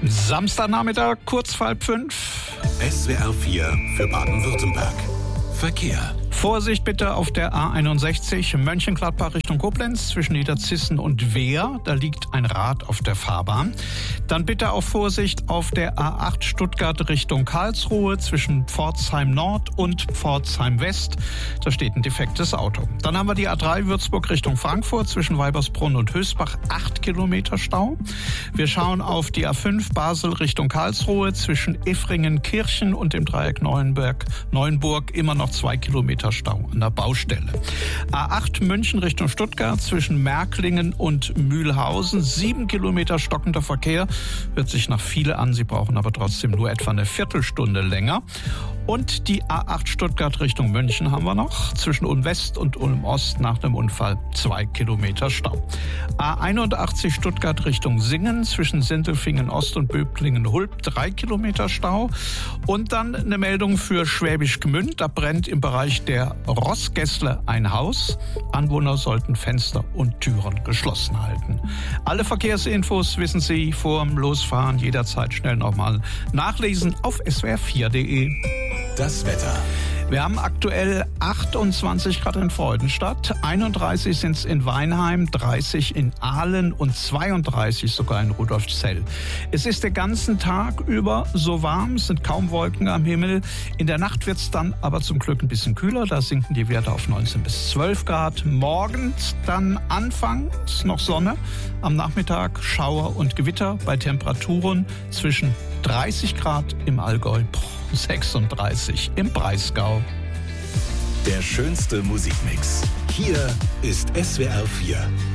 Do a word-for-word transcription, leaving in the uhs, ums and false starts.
Samstagnachmittag, kurz vor halb fünf. S W R vier für Baden-Württemberg. Verkehr. Vorsicht bitte auf der A einundsechzig Mönchengladbach Richtung Koblenz zwischen Niederzissen und Wehr. Da liegt ein Rad auf der Fahrbahn. Dann bitte auch Vorsicht auf der A acht Stuttgart Richtung Karlsruhe zwischen Pforzheim Nord und Pforzheim West. Da steht ein defektes Auto. Dann haben wir die A drei Würzburg Richtung Frankfurt zwischen Weibersbrunn und Hösbach. acht Kilometer Stau. Wir schauen auf die A fünf Basel Richtung Karlsruhe zwischen Effringen-Kirchen und dem Dreieck Neuenberg, Neuenburg. Immer noch zwei Kilometer Stau an der Baustelle. A acht München Richtung Stuttgart zwischen Märklingen und Mühlhausen. Sieben Kilometer stockender Verkehr. Hört sich nach viel an. Sie brauchen aber trotzdem nur etwa eine Viertelstunde länger. Und die A acht Stuttgart Richtung München haben wir noch. Zwischen Ulm West und Ulm Ost nach dem Unfall zwei Kilometer Stau. A einundachtzig Stuttgart Richtung Singen zwischen Sindelfingen Ost und Böblingen-Hulb drei Kilometer Stau. Und dann eine Meldung für Schwäbisch Gmünd. Da brennt im Bereich der Rossgässle ein Haus. Anwohner sollten Fenster und Türen geschlossen halten. Alle Verkehrsinfos wissen Sie vor dem Losfahren jederzeit schnell nochmal nachlesen auf s w r vier punkt d e. Das Wetter. Wir haben aktuell achtundzwanzig Grad in Freudenstadt, einunddreißig sind es in Weinheim, dreißig in Aalen und zweiunddreißig sogar in Rudolfzell. Es ist den ganzen Tag über so warm, es sind kaum Wolken am Himmel. In der Nacht wird es dann aber zum Glück ein bisschen kühler, da sinken die Werte auf neunzehn bis zwölf Grad. Morgens dann anfangs noch Sonne, am Nachmittag Schauer und Gewitter bei Temperaturen zwischen dreißig Grad im Allgäu, sechsunddreißig im Breisgau. Der schönste Musikmix. Hier ist S W R vier.